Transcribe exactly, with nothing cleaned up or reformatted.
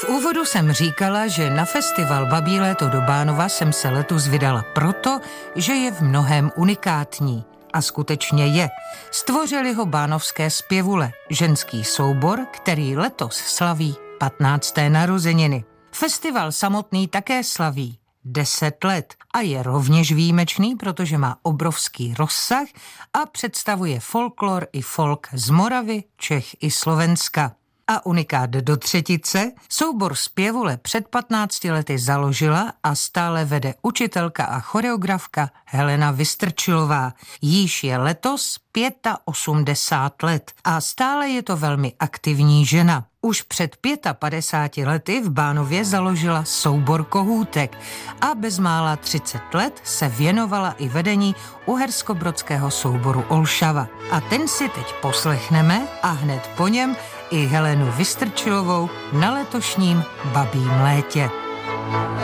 V úvodu jsem říkala, že na festival Babí léto do Bánova jsem se letos vydala proto, že je v mnohém unikátní. A skutečně je. Stvořili ho bánovské zpěvule, ženský soubor, který letos slaví patnácté narozeniny. Festival samotný také slaví deset let a je rovněž výjimečný, protože má obrovský rozsah a představuje folklor i folk z Moravy, Čech i Slovenska. A unikát do třetice, soubor zpěvule před patnácti lety založila a stále vede učitelka a choreografka Helena Vystrčilová. Jíž je letos osmdesát pět let a stále je to velmi aktivní žena. Už před padesáti pěti lety v Bánově založila soubor kohůtek a bezmála třicet let se věnovala i vedení uherskobrodského souboru Olšava. A ten si teď poslechneme a hned po něm i Helenu Vystrčilovou na letošním Babím létě.